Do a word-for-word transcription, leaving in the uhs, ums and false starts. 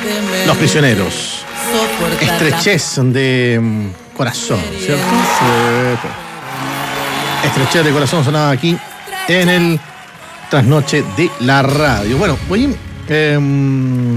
Los Prisioneros. Estrechez de mm, corazón, ¿cierto? Sí. Estrechez de corazón sonaba aquí en el Trasnoche de la Radio. Bueno, voy a... Eh,